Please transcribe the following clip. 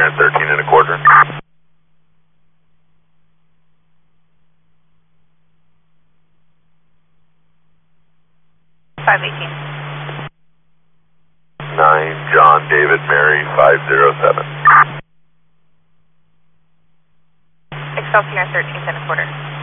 Excelsior 13 and a quarter. 518. 9 John David Mary 507. Excelsior 13 and a quarter.